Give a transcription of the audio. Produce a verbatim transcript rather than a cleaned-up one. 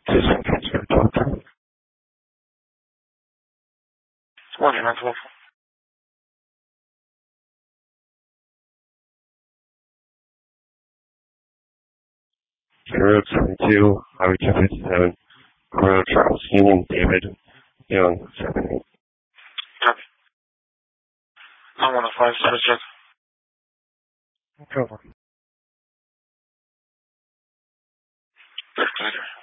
Morning, Maxwell. Road seventy-two, Highway two fifty-seven, Road Charles Union, David Young, seven eight. Copy. I want a five service check. Cover. Later.